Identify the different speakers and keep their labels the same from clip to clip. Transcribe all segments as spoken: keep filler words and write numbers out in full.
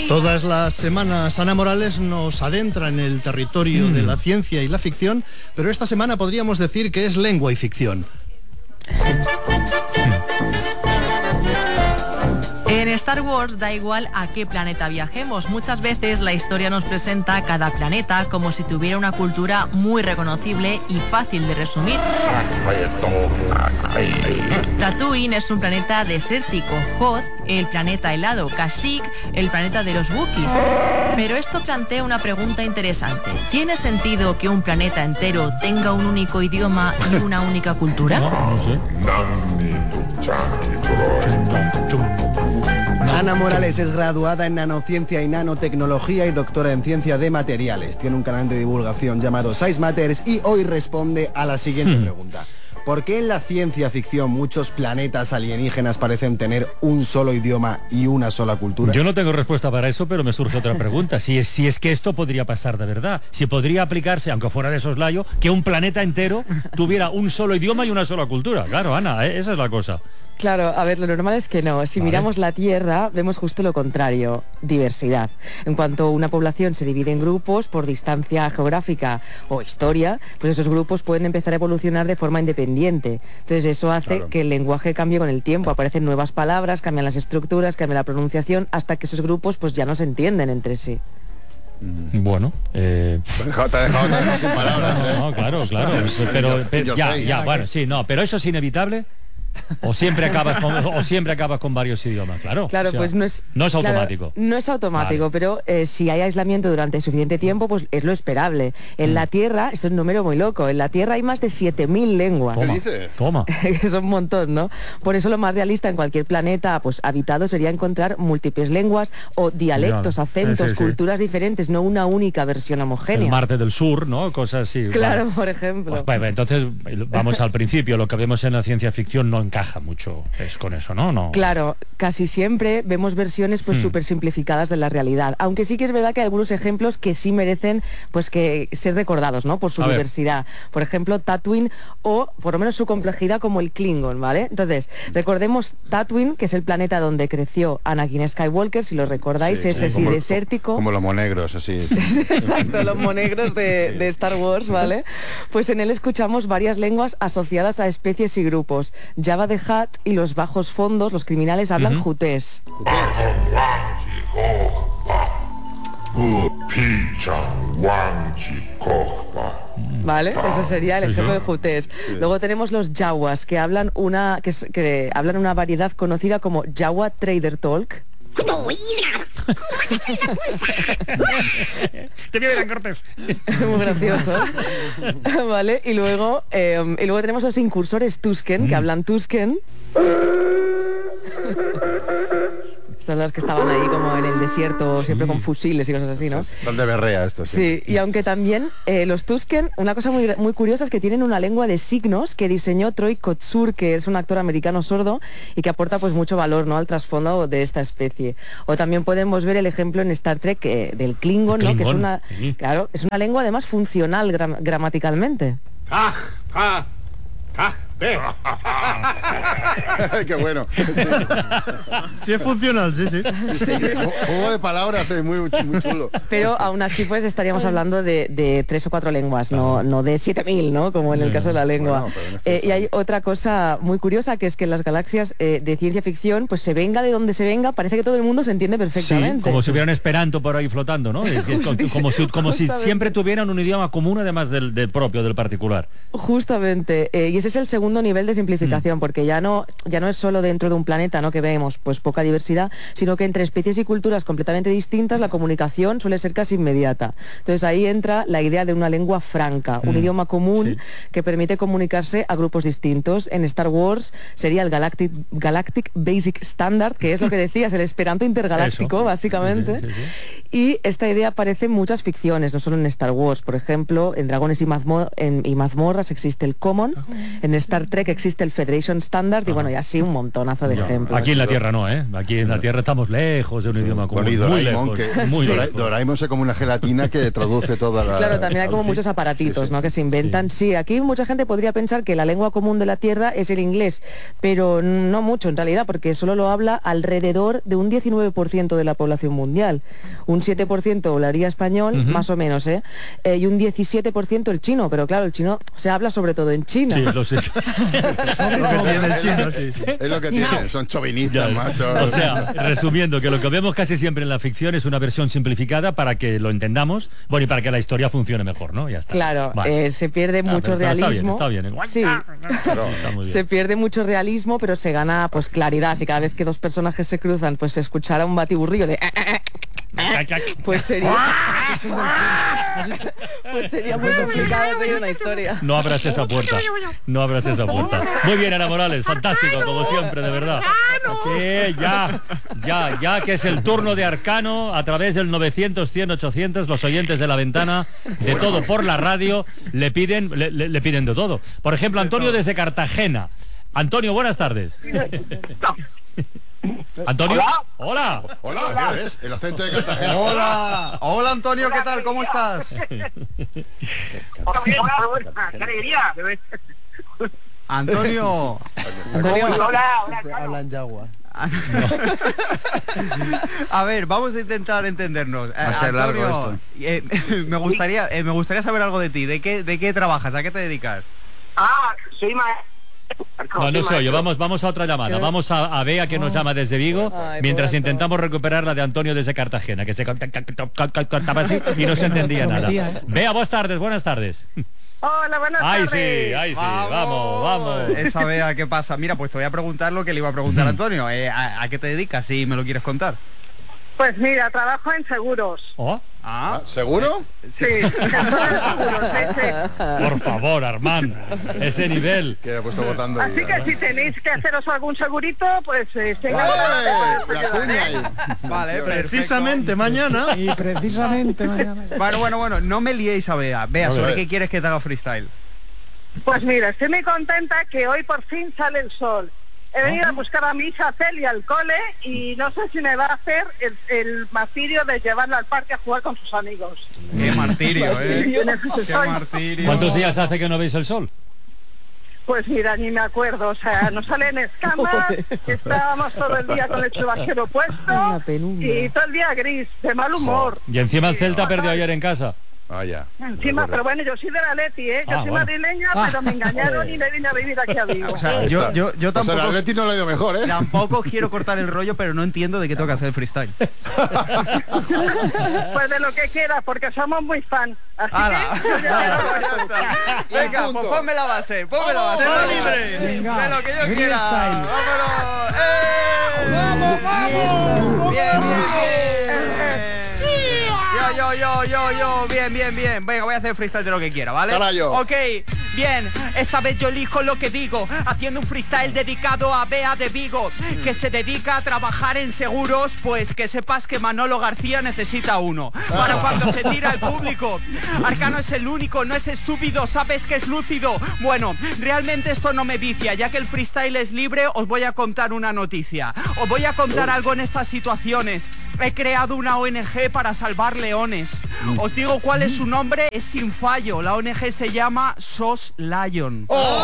Speaker 1: Todas las semanas Ana Morales nos adentra en el territorio mm. de la ciencia y la ficción, pero esta semana podríamos decir que es lengua y ficción.
Speaker 2: En Star Wars da igual a qué planeta viajemos. Muchas veces la historia nos presenta cada planeta como si tuviera una cultura muy reconocible y fácil de resumir. Tatooine es un planeta desértico, Hoth, el planeta helado, Kashyyyk, el planeta de los Wookiees. Pero esto plantea una pregunta interesante. ¿Tiene sentido que un planeta entero tenga un único idioma y una única cultura?
Speaker 3: No, no sé.
Speaker 4: Ana Morales es graduada en nanociencia y nanotecnología y doctora en ciencia de materiales. Tiene un canal de divulgación llamado Science Matters y hoy responde a la siguiente hmm. pregunta. ¿Por qué en la ciencia ficción muchos planetas alienígenas parecen tener un solo idioma y una sola cultura?
Speaker 3: Yo no tengo respuesta para eso, pero me surge otra pregunta. Si es, si es que esto podría pasar de verdad. Si podría aplicarse, aunque fuera de soslayo, que un planeta entero tuviera un solo idioma y una sola cultura. Claro, Ana, ¿eh? Esa es la cosa.
Speaker 5: Claro, a ver, lo normal es que no. Si vale. miramos la Tierra, vemos justo lo contrario, diversidad. En cuanto una población se divide en grupos por distancia geográfica o historia, pues esos grupos pueden empezar a evolucionar de forma independiente. Entonces eso hace claro. que el lenguaje cambie con el tiempo. Aparecen nuevas palabras, cambian las estructuras, cambia la pronunciación, hasta que esos grupos pues ya no se entienden entre sí.
Speaker 3: Bueno, eh...
Speaker 4: te he dejado, te he dejado sin palabras.
Speaker 3: No, no, claro, claro. Pero, pero ya, ya, bueno, sí, no, pero eso es inevitable. O siempre acabas con, o siempre acabas con varios idiomas, claro.
Speaker 5: Claro,
Speaker 3: o sea,
Speaker 5: pues no es
Speaker 3: no es automático.
Speaker 5: Claro, no es automático, vale. pero eh, si hay aislamiento durante suficiente tiempo, pues es lo esperable. En mm. la Tierra, es un número muy loco, en la Tierra hay más de siete mil lenguas.
Speaker 3: Toma,
Speaker 4: ¿Qué dices?
Speaker 3: Toma.
Speaker 5: Es un montón, ¿no? Por eso lo más realista en cualquier planeta pues habitado sería encontrar múltiples lenguas o dialectos, ya. acentos, sí, sí, culturas sí. diferentes, no una única versión homogénea.
Speaker 3: El Marte del Sur, ¿no? Cosas así.
Speaker 5: Claro,
Speaker 3: vale.
Speaker 5: por ejemplo.
Speaker 3: Pues, entonces, vamos al principio, lo que vemos en la ciencia ficción no encaja mucho. Es con eso, ¿no? no.
Speaker 5: Claro, casi siempre vemos versiones pues súper hmm. simplificadas de la realidad, aunque sí que es verdad que hay algunos ejemplos que sí merecen pues que ser recordados, ¿no? Por su A diversidad. Ver. Por ejemplo, Tatooine o por lo menos su complejidad como el Klingon, ¿vale? Entonces, recordemos Tatooine, que es el planeta donde creció Anakin Skywalker, si lo recordáis, sí, es sí, así
Speaker 4: como,
Speaker 5: desértico.
Speaker 4: Como los monegros, así.
Speaker 5: Exacto, los monegros de, de Star Wars, ¿vale? Pues en él escuchamos varias lenguas asociadas a especies y grupos. Jabba the Hutt y los bajos fondos, los criminales, hablan uh-huh. jutés. Vale, eso sería el ejemplo de jutés. Luego tenemos los yawas, que hablan una que, es, que hablan una variedad conocida como Yawa Trader Talk.
Speaker 3: ¡Te vienen cortes!
Speaker 5: Muy gracioso. Vale, y luego eh, y luego tenemos los incursores Tusken, mm. que hablan Tusken. Son los que estaban ahí como en el desierto, siempre sí. con fusiles y cosas así, ¿no?
Speaker 4: ¿Dónde berrea esto?
Speaker 5: Sí, y aunque también eh, los Tusken, una cosa muy, muy curiosa es que tienen una lengua de signos que diseñó Troy Kotsur, que es un actor americano sordo y que aporta pues mucho valor, ¿no?, al trasfondo de esta especie. O también podemos ver el ejemplo en Star Trek eh, del Klingon, ¿no?, que es una, sí. claro, es una lengua además funcional gram gramaticalmente.
Speaker 6: Ah, ah, ah.
Speaker 4: Qué bueno. Sí.
Speaker 1: Sí, es funcional, sí, sí.
Speaker 4: sí, sí. Juego de palabras es muy, muy chulo.
Speaker 5: Pero aún así pues estaríamos hablando de, de tres o cuatro lenguas, no, no de siete mil, ¿no? Como en el caso de la lengua. Bueno, eh, y hay otra cosa muy curiosa, que es que en las galaxias eh, de ciencia ficción, pues se venga de donde se venga, parece que todo el mundo se entiende perfectamente.
Speaker 3: Sí, como si hubiera un esperanto por ahí flotando, ¿no? Es, es como, como, si, como si siempre tuvieran un idioma común además del, del propio, del particular.
Speaker 5: Justamente. Eh, y ese es el segundo nivel de simplificación, mm. porque ya no ya no es solo dentro de un planeta, ¿no?, que vemos pues poca diversidad, sino que entre especies y culturas completamente distintas la comunicación suele ser casi inmediata. Entonces ahí entra la idea de una lengua franca, mm. un idioma común sí. que permite comunicarse a grupos distintos. En Star Wars sería el Galactic, Galactic Basic Standard, que es lo que decías, el esperanto intergaláctico, Eso. básicamente. Sí, sí, sí. Y esta idea aparece en muchas ficciones, no solo en Star Wars. Por ejemplo, en Dragones y, mazmo en, y mazmorras existe el Common, en Star Trek existe el Federation Standard, y bueno, y así un montonazo de
Speaker 3: No,
Speaker 5: ejemplos.
Speaker 3: aquí en la Tierra no, ¿eh? Aquí en la Tierra estamos lejos de un idioma común.
Speaker 7: Bueno, y
Speaker 3: muy
Speaker 7: Doraemon,
Speaker 3: lejos.
Speaker 7: que
Speaker 3: Muy
Speaker 7: Dora-
Speaker 3: lejos.
Speaker 7: Doraemon es como una gelatina que traduce toda la...
Speaker 5: Claro, también hay como
Speaker 7: Sí.
Speaker 5: muchos aparatitos,
Speaker 7: Sí, sí.
Speaker 5: ¿no? Que se inventan. Sí. sí, aquí mucha gente podría pensar que la lengua común de la Tierra es el inglés, pero no mucho en realidad, porque solo lo habla alrededor de un diecinueve por ciento de la población mundial. Un siete por ciento hablaría español, uh-huh. más o menos, ¿eh? ¿eh? Y un diecisiete por ciento el chino, pero claro, el chino se habla sobre todo en China.
Speaker 3: Sí, lo sé.
Speaker 1: Es lo que tiene el chino, sí, sí.
Speaker 7: Es lo que tiene, son chauvinistas, macho.
Speaker 3: O sea, resumiendo, que lo que vemos casi siempre en la ficción es una versión simplificada para que lo entendamos, bueno, y para que la historia funcione mejor, ¿no? Ya está.
Speaker 5: Claro,
Speaker 3: Vale.
Speaker 5: eh, se pierde
Speaker 3: Ah,
Speaker 5: mucho
Speaker 3: pero- pero
Speaker 5: realismo.
Speaker 3: Está bien, está bien. ¿eh?
Speaker 5: Sí.
Speaker 3: Claro, está muy bien.
Speaker 5: Se pierde mucho realismo, pero se gana pues claridad. Si cada vez que dos personajes se cruzan, pues se escuchara un batiburrillo de pues sería pues sería muy complicado seguir una historia.
Speaker 3: No abras esa puerta. No abras esa puerta. Muy bien, Ana Morales, fantástico, como siempre, de verdad. Sí, ya, ya, ya que es el turno de Arcano a través del novecientos, cien, ochocientos, los oyentes de La Ventana, de todo por la radio, le piden, le, le- le piden de todo. Por ejemplo, Antonio desde Cartagena. Antonio, buenas tardes. Antonio. Hola.
Speaker 7: Hola, ¿qué es? El acento de Cartagena.
Speaker 1: Hola, hola Antonio, ¿qué tal? ¿Cómo estás?
Speaker 6: ¡Qué alegría!
Speaker 1: Antonio,
Speaker 5: Antonio,
Speaker 6: Hola, hola,
Speaker 4: Este,
Speaker 6: Carlos.
Speaker 4: hablan yagua.
Speaker 8: A ver, vamos a intentar entendernos.
Speaker 7: Va a ser largo
Speaker 8: Antonio, eh, me gustaría eh, me gustaría saber algo de ti. ¿De qué de qué trabajas? ¿A qué te dedicas?
Speaker 6: Ah, soy maestro.
Speaker 3: No, no se oye. Vamos, vamos a otra llamada. Vamos a, a Bea, que nos llama desde Vigo,
Speaker 5: Ay,
Speaker 3: mientras
Speaker 5: pobrazo.
Speaker 3: intentamos recuperar la de Antonio desde Cartagena, que se cortaba así y no se entendía nada. Bea, buenas tardes, buenas tardes.
Speaker 6: Hola, buenas
Speaker 3: Ay,
Speaker 6: tardes.
Speaker 3: sí, ay, sí, vamos, vamos.
Speaker 8: Esa vea qué pasa. Mira, pues te voy a preguntar lo que le iba a preguntar a Antonio. Eh, ¿a, a qué te dedicas? Si me lo quieres contar.
Speaker 6: Pues mira, trabajo en seguros.
Speaker 3: Oh,
Speaker 8: Ah,
Speaker 7: ¿Seguro?
Speaker 6: Sí, en seguros, sí, sí.
Speaker 3: por favor, Armand, ese nivel.
Speaker 7: Que he puesto votando.
Speaker 6: Así
Speaker 7: y-
Speaker 6: que si tenéis que haceros algún segurito, pues eh, tenga
Speaker 7: ¡Eh! La cuña ahí.
Speaker 8: vale, perfecto.
Speaker 1: precisamente mañana.
Speaker 9: Y precisamente mañana.
Speaker 8: Bueno, bueno, bueno, no me liéis a Bea. Bea,
Speaker 3: A
Speaker 8: ¿sobre
Speaker 3: ver.
Speaker 8: qué quieres que te haga freestyle?
Speaker 6: Pues mira, estoy muy contenta que hoy por fin sale el sol. He venido a buscar a mi hija Celia al cole y no sé si me va a hacer el, el martirio de llevarla al parque a jugar con sus amigos.
Speaker 8: Qué martirio, eh. Qué
Speaker 6: Soy-
Speaker 8: martirio.
Speaker 3: ¿Cuántos días hace que no veis el sol?
Speaker 6: Pues mira, ni me acuerdo, o sea, nos salen escamas, estábamos todo el día con el chubasquero puesto
Speaker 5: Una penumbra.
Speaker 6: y todo el día gris, de mal humor.
Speaker 3: Y encima el Celta perdió ayer en casa.
Speaker 7: Ah, ya.
Speaker 6: Encima, pero bueno, yo soy de la Leti, ¿eh? Yo
Speaker 3: Ah,
Speaker 6: soy
Speaker 3: bueno.
Speaker 6: madrileña, pero me engañaron y me vine a vivir aquí a Vigo.
Speaker 8: O sea,
Speaker 7: Ahí
Speaker 8: yo,
Speaker 7: está.
Speaker 8: yo, yo
Speaker 7: Pues
Speaker 8: tampoco...
Speaker 7: el Atleti no le ha ido mejor, ¿eh?
Speaker 8: Tampoco quiero cortar el rollo, pero no entiendo de qué tengo que hacer el freestyle.
Speaker 6: Pues de lo que quieras, porque somos muy fan. Así
Speaker 8: ¡Hala!
Speaker 6: que... yo ya-
Speaker 8: Ya está. Venga,
Speaker 7: punto.
Speaker 8: pues ponme la base, ponme la base.
Speaker 1: Tema
Speaker 8: Vamos.
Speaker 1: libre.
Speaker 9: Venga,
Speaker 8: De lo que yo
Speaker 9: freestyle.
Speaker 8: quiera. ¡Vámonos! ¡Eh! ¡Vamos, vamos! Bien, bien, bien. Yo, yo, yo, yo, yo, bien, bien, bien. Venga, voy a hacer freestyle de lo que quiera, ¿vale?
Speaker 7: Carayo.
Speaker 8: Ok, bien, esta vez yo elijo lo que digo, haciendo un freestyle dedicado a Bea de Vigo, que se dedica a trabajar en seguros, pues que sepas que Manolo García necesita uno, para cuando se tira el público. Arcano es el único, no es estúpido, sabes que es lúcido. Bueno, realmente esto no me vicia, ya que el freestyle es libre, os voy a contar una noticia. Os voy a contar algo en estas situaciones. He creado una O N G para salvar leones. Os digo cuál es su nombre, es sin fallo. La O N G se llama SOS Lion.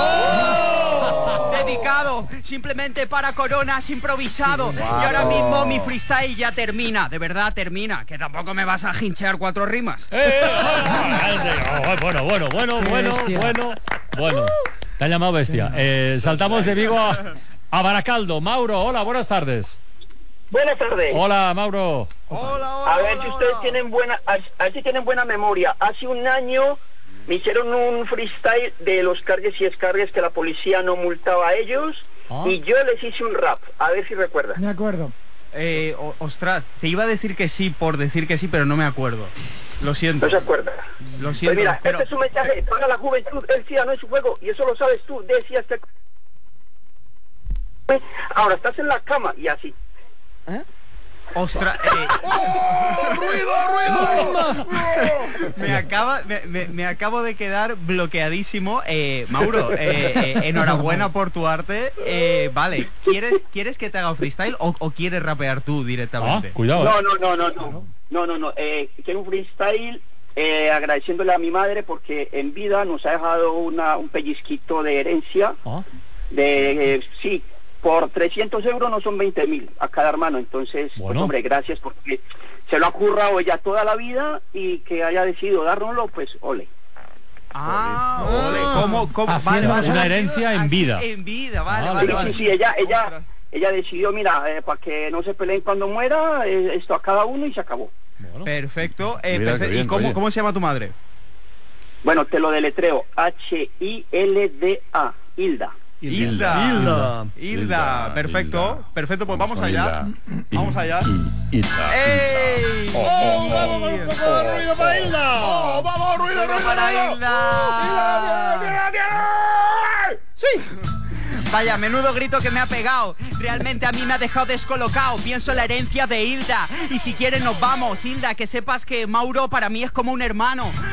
Speaker 8: Dedicado simplemente para coronas, improvisado. Y ahora mismo mi freestyle ya termina, de verdad termina. Que tampoco me vas a hinchear cuatro rimas.
Speaker 3: ¡Eh! Oh, bueno, bueno, bueno, bueno,
Speaker 9: bestia.
Speaker 3: bueno, bueno. Te han llamado bestia. Eh, saltamos de Vigo a, a Baracaldo. Mauro, hola, buenas tardes.
Speaker 10: Buenas tardes.
Speaker 3: Hola, Mauro.
Speaker 8: Hola, hola,
Speaker 10: A ver
Speaker 8: hola,
Speaker 10: si ustedes
Speaker 8: hola.
Speaker 10: tienen buena, a, a ver si tienen buena memoria. Hace un año me hicieron un freestyle de los cargues y descargues que la policía no multaba a ellos
Speaker 3: Ah.
Speaker 10: y yo les hice un rap. A ver si recuerdan.
Speaker 9: Me acuerdo.
Speaker 8: Eh, o- ostras, te iba a decir que sí por decir que sí, pero no me acuerdo. Lo siento.
Speaker 10: ¿No se acuerdan?
Speaker 8: Lo
Speaker 10: Pues
Speaker 8: siento.
Speaker 10: mira,
Speaker 8: pero...
Speaker 10: este es un mensaje para la juventud. El SIDA no es un juego y eso lo sabes tú. Decías que... Ahora estás en la cama y así.
Speaker 5: ¿Eh?
Speaker 8: Ostras, eh,
Speaker 7: ¡Oh, ruido, ruido!
Speaker 8: me acaba me, me- me acabo de quedar bloqueadísimo. Eh, Mauro, eh, eh, enhorabuena por tu arte. Eh, vale, ¿quieres quieres que te haga freestyle o, o quieres rapear tú
Speaker 3: Ah,
Speaker 8: directamente?
Speaker 3: cuidado.
Speaker 10: No,
Speaker 3: eh.
Speaker 10: no, no, no, no, no, no, no. Eh, quiero un freestyle eh, agradeciéndole a mi madre porque en vida nos ha dejado una, un pellizquito de herencia.
Speaker 3: Ah,
Speaker 10: De, eh, sí, por trescientos euros no son veinte mil a cada hermano, entonces, pues,
Speaker 3: Bueno.
Speaker 10: hombre, gracias porque se lo ha currado ella toda la vida y que haya decidido dárnoslo, pues, ole.
Speaker 8: Ah, ole, ¿cómo, cómo?
Speaker 9: Haciendo
Speaker 3: una herencia en
Speaker 8: así,
Speaker 3: vida.
Speaker 8: En vida, vale,
Speaker 3: Ah,
Speaker 8: vale,
Speaker 10: Sí,
Speaker 8: vale.
Speaker 10: sí, sí, ella, ella,
Speaker 8: Ostras.
Speaker 10: ella decidió, mira, eh, para que no se peleen cuando muera, eh, esto a cada uno y se acabó.
Speaker 3: bueno.
Speaker 8: Perfecto. eh,
Speaker 7: Mira qué
Speaker 8: perfecto.
Speaker 7: bien,
Speaker 8: ¿Y cómo,
Speaker 7: oye.
Speaker 8: cómo se llama tu madre?
Speaker 10: Bueno, te lo deletreo, H I L D A, Hilda.
Speaker 8: Hilda.
Speaker 1: Hilda.
Speaker 8: Hilda, perfecto.
Speaker 7: Hilda.
Speaker 8: Perfecto, pues vamos
Speaker 7: con
Speaker 8: allá.
Speaker 7: Hilda.
Speaker 8: Vamos allá.
Speaker 7: Hilda.
Speaker 8: ¡Ey!
Speaker 7: Oh,
Speaker 1: ¡Vamos con un poco de ruido para Hilda!
Speaker 7: ¡Oh, vamos, ruido, ruido,
Speaker 8: para
Speaker 7: ruido!
Speaker 8: Hilda!
Speaker 1: ¡Sí!
Speaker 8: Vaya, menudo grito que me ha pegado. Realmente a mí me ha dejado descolocado. Pienso en la herencia de Hilda. Y si quieres nos vamos, Hilda, que sepas que Mauro para mí es como un hermano.